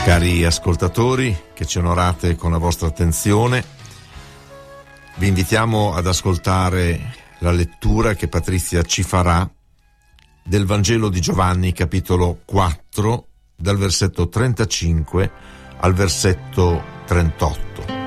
Cari ascoltatori che ci onorate con la vostra attenzione, vi invitiamo ad ascoltare la lettura che Patrizia ci farà del Vangelo di Giovanni, capitolo 4, dal versetto 35 al versetto 38.